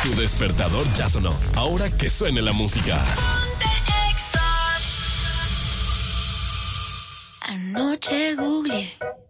Tu despertador ya sonó. Ahora que suene la música. Anoche googleé